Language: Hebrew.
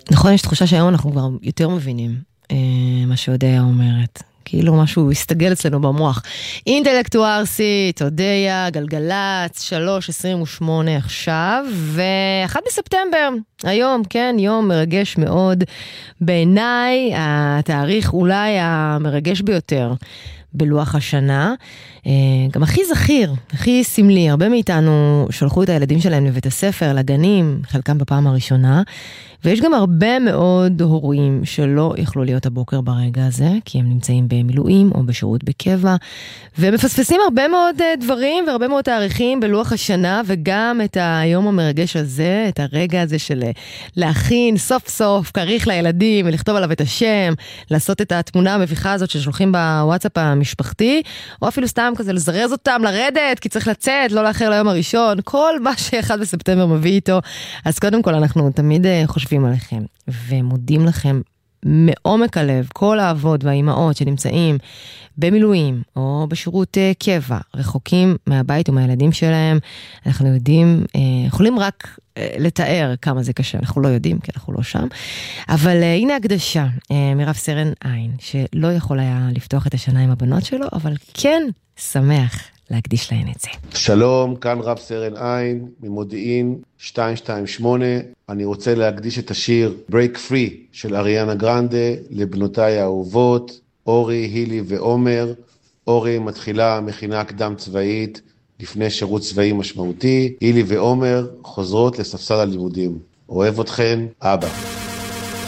נכון, יש תחושה שהיום אנחנו כבר יותר מבינים מה שהודיה אומרת. כאילו משהו הסתגל אצלנו במוח. אינטלקטוארסית, הודיה, גלגלץ, 3:28 עכשיו, ו1 בספטמבר, היום, כן, יום מרגש מאוד. בעיניי, התאריך אולי המרגש ביותר בלוח השנה. גם הכי זכיר, הכי סמלי. הרבה מאיתנו שלחו את הילדים שלהם לבית הספר, לגנים, חלקם בפעם הראשונה. ויש גם הרבה מאוד הורים שלא יכלו להיות הבוקר ברגע הזה, כי הם נמצאים במילואים או בשירות בקבע, ומפספסים הרבה מאוד דברים והרבה מאוד תאריכים בלוח השנה, וגם את היום המרגש הזה, את הרגע הזה של להכין סוף סוף כריך לילדים, ולכתוב עליו את השם, לעשות את התמונה המביכה הזאת ששולחים בוואטסאפ המשפחתי, או אפילו סתם כזה לזרז אותם לרדת, כי צריך לצאת, לא לאחר ליום הראשון, כל מה ש1 בספטמבר מביא איתו. אז קודם כל אנחנו תמיד חושבים עליכם, ומודים לכם מעומק הלב, כל האבות והאימהות שנמצאים במילואים או בשירות קבע, רחוקים מהבית ומהילדים שלהם. אנחנו יודעים, יכולים רק לתאר כמה זה קשה, אנחנו לא יודעים כי אנחנו לא שם, אבל הנה הקדשה מרב סרן עין, שלא יכול היה לפתוח את השנה עם הבנות שלו, אבל כן שמח להקדיש להן את זה. שלום, כאן רב סרן עין ממודיעין 228. אני רוצה להקדיש את השיר Break Free של אריאנה גרנדה לבנותיי האהובות, אורי, הילי ועומר. אורי מתחילה מכינה קדם צבאית לפני שירות צבאי משמעותי. הילי ועומר חוזרות לספסל הלימודים. אוהב אתכן, אבא.